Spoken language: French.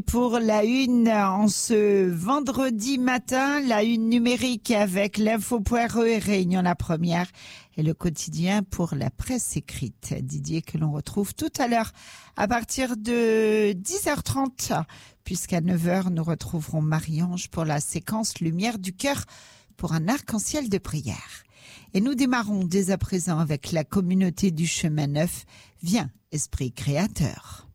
Pour la une en ce vendredi matin, la une numérique avec l'info.re et Réunion la première et le quotidien pour la presse écrite. Didier que l'on retrouve tout à l'heure à partir de 10h30 puisqu'à 9h nous retrouverons Marie-Ange pour la séquence Lumière du cœur pour un arc-en-ciel de prière. Et nous démarrons dès à présent avec la communauté du chemin neuf. Viens, esprit créateur.